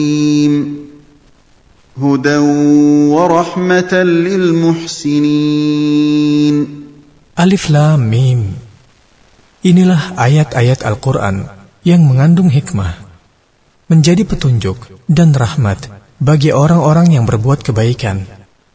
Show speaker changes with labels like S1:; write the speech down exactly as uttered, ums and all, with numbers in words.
S1: هدى ورحمة للمحسنين.
S2: Alif Lam Mim. Inilah ayat-ayat Al-Quran yang mengandung hikmah, menjadi petunjuk dan rahmat bagi orang-orang yang berbuat kebaikan.